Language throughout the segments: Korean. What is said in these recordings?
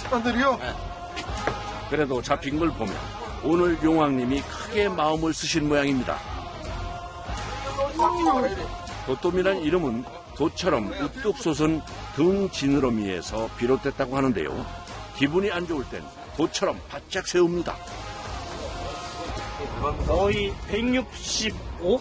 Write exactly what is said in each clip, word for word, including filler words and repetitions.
안들이요? 네. 그래도 잡힌 걸 보면 오늘 용왕님이 크게 마음을 쓰신 모양입니다. 도톰이란 이름은 도처럼 우뚝 솟은 등 지느러미에서 비롯됐다고 하는데요. 기분이 안 좋을 땐 도처럼 바짝 세웁니다. 거의 백육십오?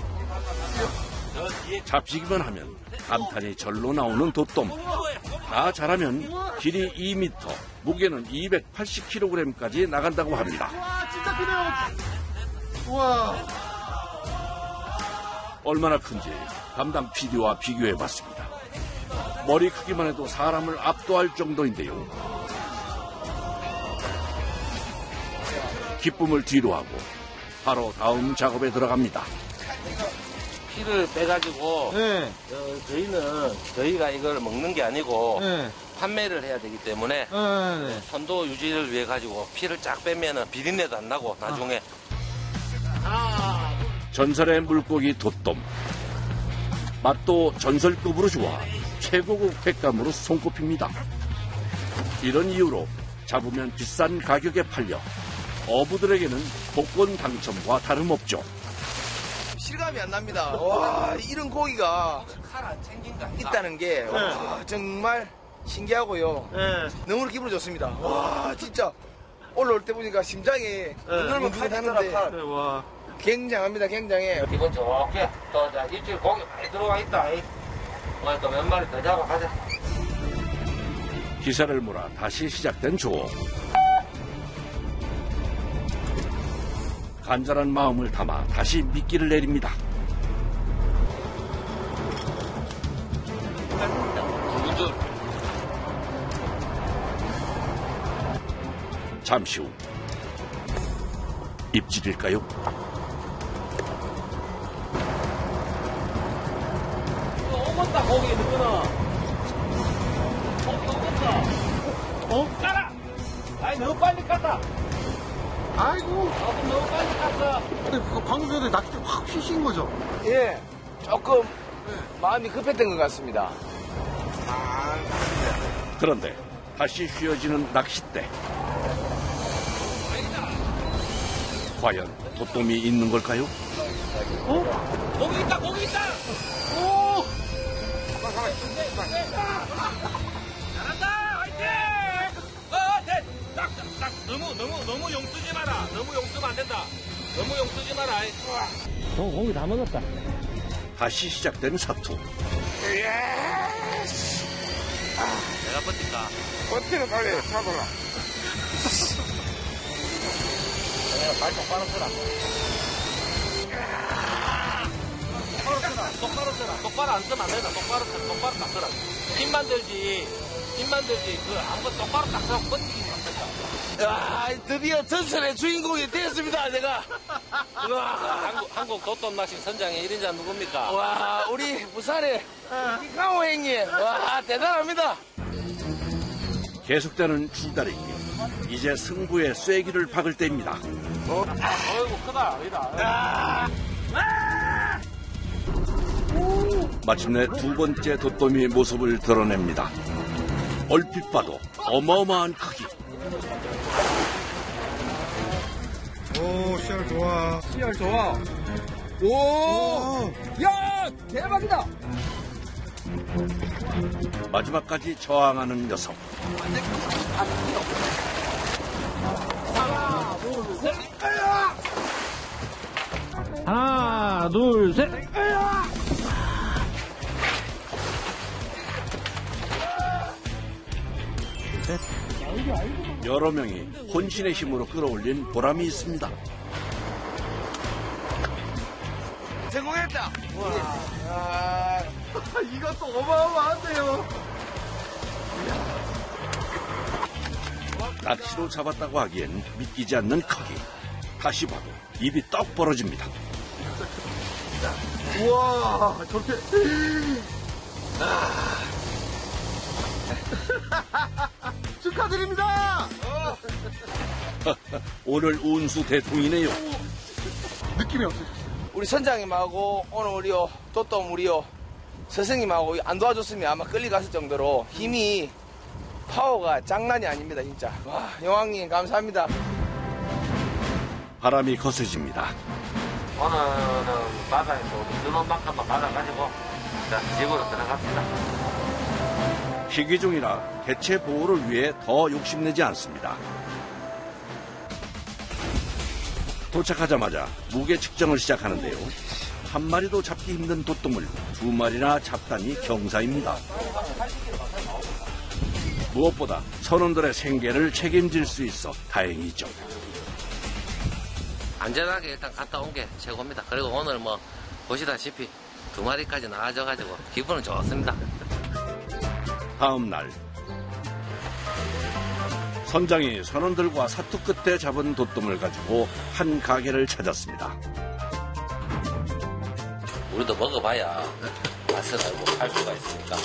잡히기만 하면 감탄이 절로 나오는 도톰. 다 자라면 길이 이 미터, 무게는 이백팔십 킬로그램까지 나간다고 합니다. 와, 진짜 크네요. 우와. 얼마나 큰지 담당 피디와 비교해봤습니다. 머리 크기만 해도 사람을 압도할 정도인데요. 기쁨을 뒤로하고 바로 다음 작업에 들어갑니다. 피를 빼가지고 네. 어, 저희는 저희가 이걸 먹는 게 아니고 네. 판매를 해야 되기 때문에 네. 네. 선도 유지를 위해 가지고 피를 쫙 빼면은 비린내도 안 나고 나중에 전설의 물고기 도톰. 맛도 전설급으로 좋아 최고급 횟감으로 손꼽힙니다. 이런 이유로 잡으면 비싼 가격에 팔려 어부들에게는 복권 당첨과 다름없죠. 실감이 안 납니다. 와, 이런 고기가 칼안 챙긴 거 있다는 게 와, 정말 신기하고요. 네. 너무 기분 좋습니다. 와, 진짜 올라올 때 보니까 심장이 뭉근하는데 네, 와. 굉장합니다. 굉장해. 기분 좋게 또 자, 입질 고기 많이 들어가 있다. 오늘 또 몇 마리 더 잡아가자. 기세를 몰아 다시 시작된 조업. 간절한 마음을 담아 다시 미끼를 내립니다. 잠시 후 입질일까요? 오겠다 고기 누구나. 고기 오겠다. 어? 까라. 아이 너무 빨리 깠다. 아이고. 어, 너무 빨리 깠어. 근데 그거 방금 전에 낚싯대 확 휘신 거죠? 예, 조금 마음이 급했던 것 같습니다. 그런데 다시 휘어지는 낚싯대. 과연 도톰이 있는 걸까요? 고기 있다 고기 있다. 오! 잘한다 화이팅. 어, 네. 딱, 딱, 딱. 너무 너무 너무 용 쓰지 마라. 너무 용 쓰면 안 된다. 너무 용 쓰지 마라. 어, 고기 다 먹었다. 다시 시작된 사투. 내가 버틸까? 버티는 빨리 잡아라. 내가 발 똑바로 서라. 똑바로 서라. 똑바로 안 쓰면 안 된다. 똑바로 서라. 똑바로 딱 서라. 힘만 들지. 힘만 들지. 그 한번 똑바로 딱 서고 버티기만 한다. 야, 드디어 전설의 주인공이 되었습니다. 내가. 와, 한국 한국 도톰 낚시 선장의 일 인자 누굽니까? 와, 우리 부산의 이강호 형님. 와, 대단합니다. 계속되는 줄다리기. 이제 승부의 쐐기를 박을 때입니다. 어? 어이구 크다. 여기다. 마침내 두 번째 도톰이 모습을 드러냅니다. 얼핏 봐도 어마어마한 크기. 오, 씨알 좋아. 씨알 좋아. 오, 야, 대박이다. 마지막까지 저항하는 녀석. 하나, 둘, 셋. 여러 명이 혼신의 힘으로 끌어올린 보람이 있습니다. 성공했다. 와, 이것도 어마어마한데요. 낚시로 잡았다고 하기엔 믿기지 않는 크기. 다시 봐도 입이 떡 벌어집니다. 우와, 저렇게. 축하드립니다. 오늘 운수 대통이네요. 느낌이 어떠셨어요? 우리 선장님하고 오늘 우리요 도톰 우리요 스승님하고 안 도와줬으면 아마 끌려갔을 정도로 힘이 파워가 장난이 아닙니다, 진짜. 와, 여왕님 감사합니다. 바람이 거세집니다. 오늘은 바다에서 드는 만큼만 받아가지고 집으로 들어갑시다. 희귀 종이라 개체 보호를 위해 더 욕심내지 않습니다. 도착하자마자 무게 측정을 시작하는데요. 한 마리도 잡기 힘든 돛돔을 두 마리나 잡다니 경사입니다. 무엇보다 선원들의 생계를 책임질 수 있어 다행이죠. 안전하게 일단 갔다 온 게 최고입니다. 그리고 오늘 뭐 보시다시피 두 마리까지 나와줘가지고 기분은 좋습니다. 다음 날 선장이 선원들과 사투 끝에 잡은 돛돔을 가지고 한 가게를 찾았습니다. 우리도 먹어봐야 맛을 알고 할 수가 있으니까.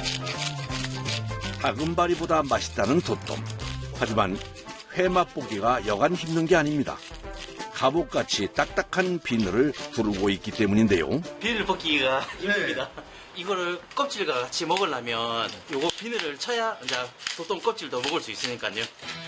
다금바리보다 맛있다는 돛돔. 하지만 회 맛보기가 여간 힘든 게 아닙니다. 갑옷같이 딱딱한 비늘을 두르고 있기 때문인데요. 비늘 벗기가 힘듭니다. 이거를 껍질과 같이 먹으려면 요거 비늘을 쳐야 이제 돛돔 껍질도 먹을 수 있으니까요.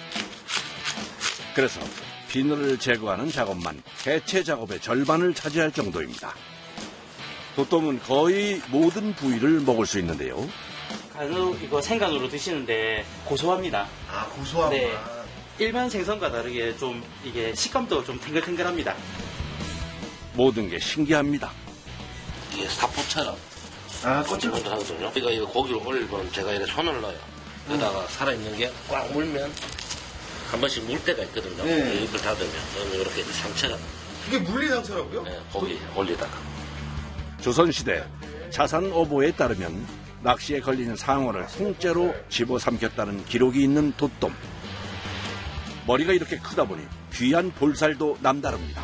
그래서 비늘을 제거하는 작업만 해체 작업의 절반을 차지할 정도입니다. 돛돔은 거의 모든 부위를 먹을 수 있는데요. 간으로 이거 생간으로 드시는데 고소합니다. 아, 고소하구나. 네. 일반 생선과 다르게 좀 이게 식감도 좀 탱글탱글합니다. 모든 게 신기합니다. 이게 사포처럼 아, 껍질. 먼저 하거든요. 그러니까 이거 고기를 올리면 제가 이렇게 손을 넣어요. 그러다가 살아있는 게 꽉 물면 한 번씩 물 때가 있거든요. 네. 입을 닫으면 그러면 이렇게 상처가 그게 물리 상처라고요? 네, 고기 올리다가. 조선시대 자산 어보에 따르면 낚시에 걸린 상어를 통째로 집어삼켰다는 기록이 있는 돛돔. 머리가 이렇게 크다 보니 귀한 볼살도 남다릅니다.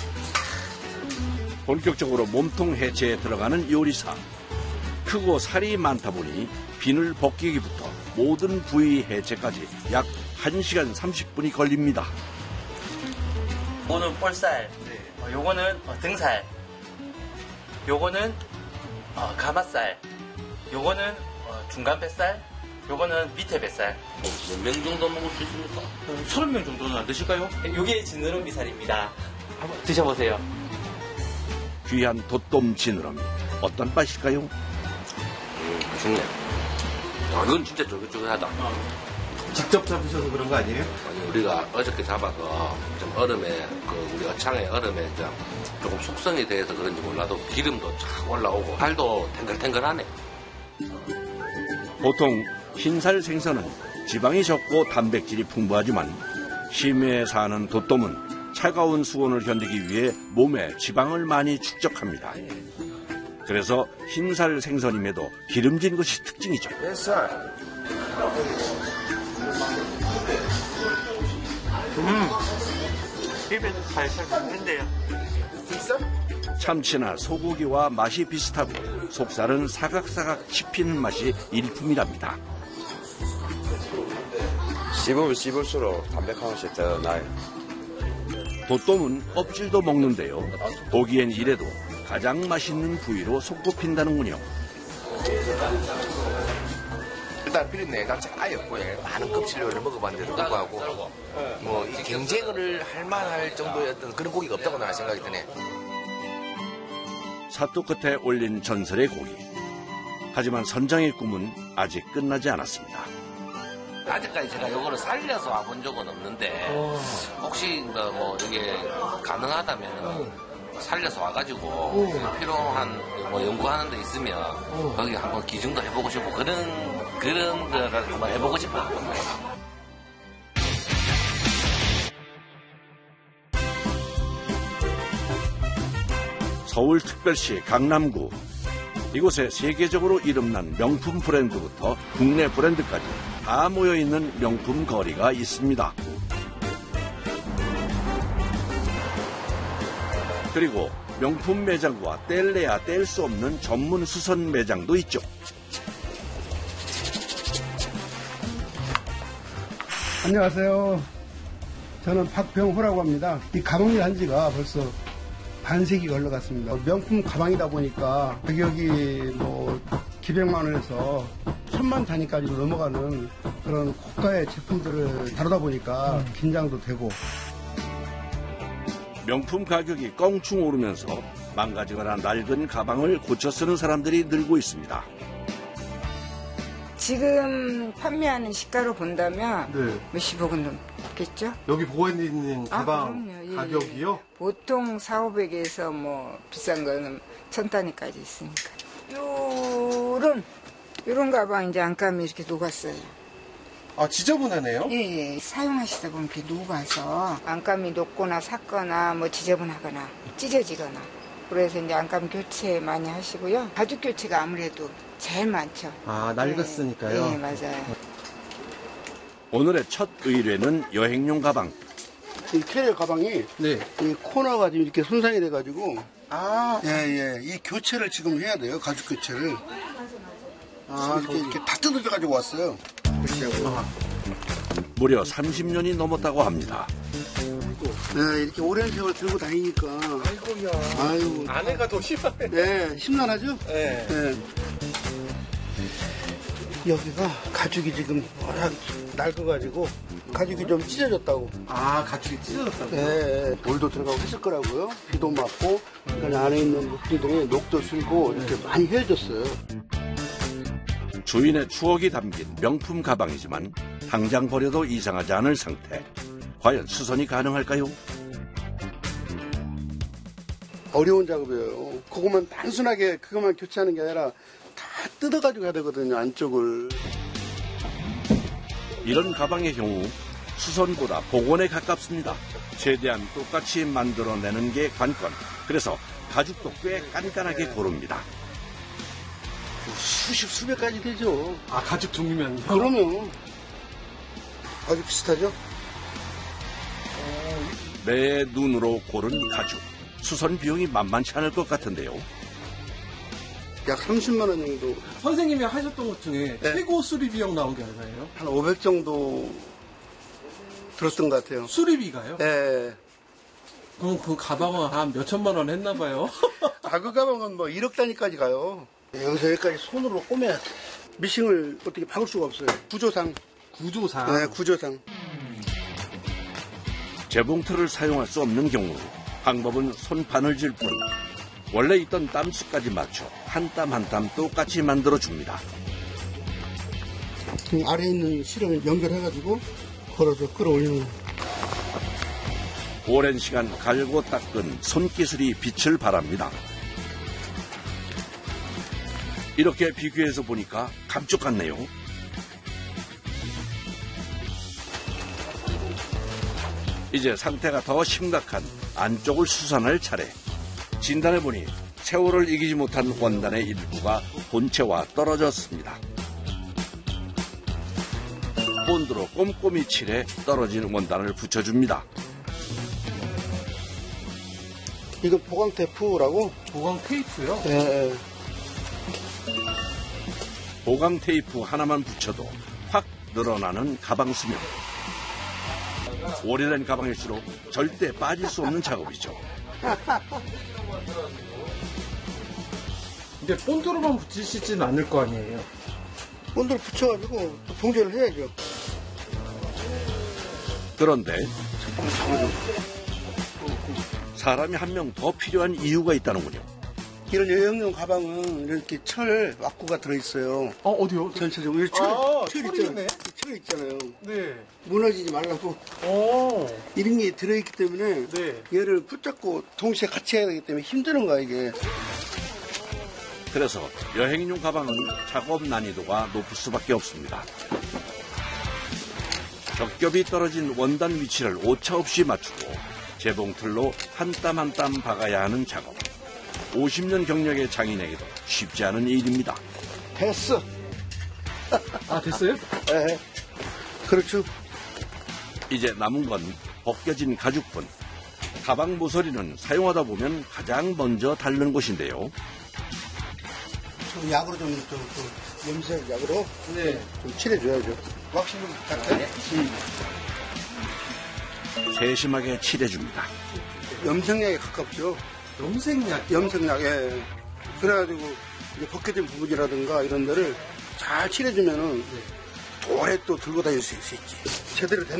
본격적으로 몸통 해체에 들어가는 요리사. 크고 살이 많다 보니 비늘 벗기기부터 모든 부위 해체까지 약 한 시간 삼십 분이 걸립니다. 요거는 볼살, 어, 요거는 어, 등살, 요거는 어, 가마살, 요거는 어, 중간 뱃살, 요거는 밑에 뱃살. 몇 명 정도 먹을 수 있습니까? 서른 명 정도는 안 드실까요? 요게 지느러미 살입니다. 한번 드셔보세요. 귀한 돛돔 지느러미 어떤 맛일까요? 음, 맛있네. 야, 이건 진짜 쫄깃쫄깃하다. 직접 잡으셔서 그런 거 아니에요? 아니, 우리가 어저께 잡아서 좀 얼음에, 그 우리 어창의 얼음에 좀 조금 숙성이 돼서 그런지 몰라도 기름도 쫙 올라오고 살도 탱글탱글하네. 보통 흰살 생선은 지방이 적고 단백질이 풍부하지만 심해에 사는 돛돔은 차가운 수온을 견디기 위해 몸에 지방을 많이 축적합니다. 그래서 흰살 생선임에도 기름진 것이 특징이죠. 뱃살. 음, 입에 살살 녹는데요. 참치나 소고기와 맛이 비슷하고 속살은 사각사각 씹히는 맛이 일품이랍니다. 씹으면 씹을수록 담백한 것이 더 나아요. 돛돔은 껍질도 먹는데요. 보기엔 이래도 가장 맛있는 부위로 손꼽힌다는군요. 일단 비린내 자체가 아예 없고 많은 껍질을 먹어봤는데도 불구하고 뭐 이 경쟁을 할 만할 정도의 어떤 그런 고기가 없다고 나는 생각이 드네. 사또 끝에 올린 전설의 고기. 하지만 선장의 꿈은 아직 끝나지 않았습니다. 아직까지 제가 이거를 살려서 와본 적은 없는데 혹시 뭐 이게 가능하다면 살려서 와가지고 필요한 뭐 연구하는 데 있으면 거기 한번 기증도 해보고 싶고 그런 그런 거를 한번 해보고 싶어요. 서울특별시 강남구. 이곳에 세계적으로 이름난 명품 브랜드부터 국내 브랜드까지 다 모여있는 명품 거리가 있습니다. 그리고 명품 매장과 뗄래야 뗄 수 없는 전문 수선 매장도 있죠. 안녕하세요. 저는 박병호라고 합니다. 이 가방일 한 지가 벌써 반세기가 흘러갔습니다. 명품 가방이다 보니까 가격이 뭐 기백만 원에서 천만 단위까지 넘어가는 그런 고가의 제품들을 다루다 보니까 긴장도 되고. 명품 가격이 껑충 오르면서 망가지거나 낡은 가방을 고쳐 쓰는 사람들이 늘고 있습니다. 지금 판매하는 시가로 본다면 네. 몇십억은 넘겠죠? 여기 보고 있는 아, 가방 그럼요. 예, 가격이요? 보통 사오백에서 뭐 비싼 거는 천 단위까지 있으니까. 요런 요런 가방 이제 안감이 이렇게 녹았어요. 아, 지저분하네요? 예, 예. 사용하시다 보면 이렇게 녹아서 안감이 녹거나 삭거나 뭐 지저분하거나 찢어지거나 그래서 이제 안감 교체 많이 하시고요. 가죽 교체가 아무래도 제일 많죠. 아, 낡았으니까요? 네, 네, 맞아요. 오늘의 첫 의뢰는 여행용 가방. 이 캐리어 가방이 네. 이 코너가 지금 이렇게 손상이 돼가지고 아, 예, 예. 이 교체를 지금 해야 돼요. 가죽 교체를. 아, 이렇게, 이렇게 다 뜯어져가지고 왔어요. 교체하고. 무려 삼십 년이 넘었다고 합니다. 네, 이렇게 오랜 세월 들고 다니니까. 아이고야. 아유. 아내가 더 심하네. 네, 심란하죠? 네. 네. 여기가 가죽이 지금 워낙 낡아가지고 가죽이 좀 찢어졌다고. 아, 가죽이 찢어졌다고? 네, 물도 들어가고 했을 거라고요. 비도 맞고, 그러니까 안에 있는 물들이 녹도 쓸고 이렇게 많이 헤어졌어요. 주인의 추억이 담긴 명품 가방이지만 당장 버려도 이상하지 않을 상태. 과연 수선이 가능할까요? 어려운 작업이에요. 그것만 단순하게 그것만 교체하는 게 아니라 다 뜯어가지고 해야 되거든요, 안쪽을. 이런 가방의 경우 수선보다 복원에 가깝습니다. 최대한 똑같이 만들어내는 게 관건. 그래서 가죽도 꽤 깐깐하게 고릅니다. 수십, 수백 가지 되죠. 아, 가죽 종류면요? 그러면 아주 비슷하죠? 내 눈으로 고른 가죽. 수선 비용이 만만치 않을 것 같은데요. 약 삼십만 원 정도, 선생님이 하셨던 것 중에 네. 최고 수리 비용 나온 게 얼마예요? 한 오백 정도 들었던 것 같아요. 수리비가요? 네. 그럼 그 가방은 한 몇천만 원 했나 봐요? 아, 그 가방은 뭐 일억 단위까지 가요. 여기서 여기까지 손으로 꼬매야 돼. 미싱을 어떻게 박을 수가 없어요. 구조상. 구조상. 네, 구조상. 재봉틀을 사용할 수 없는 경우 방법은 손 바늘질 뿐. 원래 있던 땀수까지 맞춰 한 땀 한 땀 똑같이 만들어줍니다. 그 아래에 있는 실을 연결해가지고 걸어서 끌어올리는 거예요. 오랜 시간 갈고 닦은 손기술이 빛을 발합니다. 이렇게 비교해서 보니까 감쪽 같네요. 이제 상태가 더 심각한 안쪽을 수선할 차례. 진단해보니 세월을 이기지 못한 원단의 일부가 본체와 떨어졌습니다. 본드로 꼼꼼히 칠해 떨어진 원단을 붙여줍니다. 이거 보강 테이프라고? 보강 테이프요? 네. 보강 테이프 하나만 붙여도 확 늘어나는 가방 수명. 오래된 가방일수록 절대 빠질 수 없는 작업이죠. 근데 본드로만 붙이시진 않을 거 아니에요? 본드를 붙여가지고 또 봉제를 해야죠. 그런데 사람이 한 명 더 필요한 이유가 있다는군요. 이런 여행용 가방은 이렇게 철 왁구가 들어있어요. 어, 어디요? 전체적으로. 이 철, 아, 철 철이 있잖아요. 있네. 철 있잖아요. 네. 무너지지 말라고. 오. 이런 게 들어있기 때문에 네. 얘를 붙잡고 동시에 같이 해야 되기 때문에 힘드는 거야, 이게. 그래서 여행용 가방은 작업 난이도가 높을 수밖에 없습니다. 겹겹이 떨어진 원단 위치를 오차없이 맞추고 재봉틀로 한 땀 한 땀 박아야 하는 작업. 오십 년 경력의 장인에게도 쉽지 않은 일입니다. 됐어. 아, 됐어요? 네. 그렇죠. 이제 남은 건 벗겨진 가죽뿐. 가방 모서리는 사용하다 보면 가장 먼저 닳는 곳인데요. 좀 약으로 좀, 좀, 좀 염색 약으로 네. 좀 칠해줘야죠. 왁싱 같아요? 세심하게 칠해줍니다. 염색약에 가깝죠. 염색약. 염색약에. 그래가지고 이제 벗겨진 부분이라든가 이런 데를 잘 칠해주면은 오래 또 들고 다닐 수 있지. 제대로 된